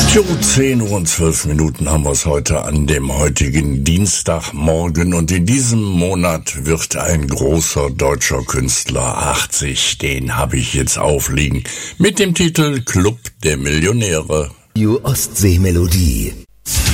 Jo, 10 Uhr und 12 Minuten haben wir es heute an dem heutigen Dienstagmorgen und in diesem Monat wird ein großer deutscher Künstler 80, den habe ich jetzt aufliegen, mit dem Titel Club der Millionäre. Die Ostsee-Melodie.